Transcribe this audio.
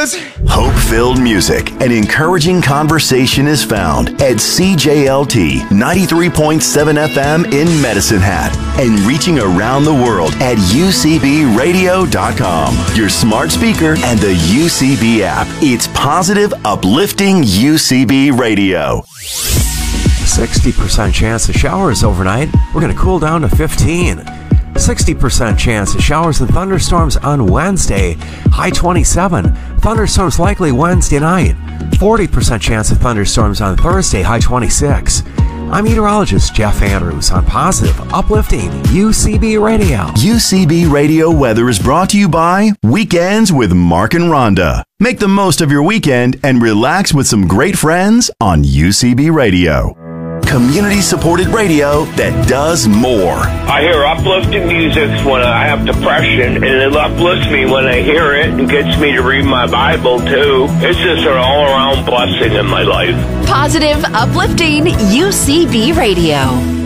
Jesus. Hope-filled music and encouraging conversation is found at CJLT 93.7 FM in Medicine Hat and reaching around the world at UCBradio.com, your smart speaker, and the UCB app. It's positive, uplifting UCB Radio. 60% chance of showers overnight. We're going to cool down to 15. 60% chance of showers and thunderstorms on Wednesday, high 27. Thunderstorms likely Wednesday night. 40% chance of thunderstorms on Thursday, high 26. I'm meteorologist Jeff Andrews on positive, uplifting UCB Radio. UCB Radio weather is brought to you by Weekends with Mark and Rhonda. Make the most of your weekend and relax with some great friends on UCB Radio. Community-supported radio that does more. I hear uplifting music when I have depression, and it uplifts me when I hear it and gets me to read my Bible, too. It's just an all-around blessing in my life. Positive, uplifting UCB Radio.